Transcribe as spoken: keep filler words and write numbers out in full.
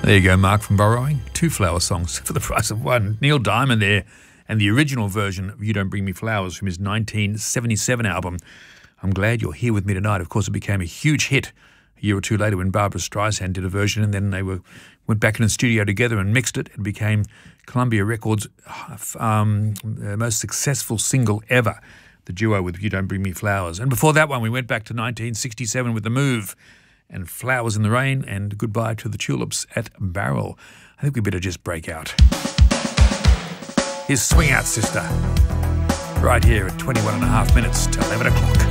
There you go, Mark from Borrowing. Two flower songs for the price of one. Neil Diamond there, and the original version of You Don't Bring Me Flowers from his nineteen seventy-seven album, I'm Glad You're Here With Me Tonight. Of course, it became a huge hit a year or two later when Barbra Streisand did a version, and then they were went back in the studio together and mixed it and became Columbia Records' um, most successful single ever, the duo with You Don't Bring Me Flowers. And before that one, we went back to nineteen sixty-seven with The Move and Flowers in the Rain and Goodbye to the Tulips at Barrel. I think we better just break out. Here's Swing Out Sister, right here at twenty-one and a half minutes to eleven o'clock.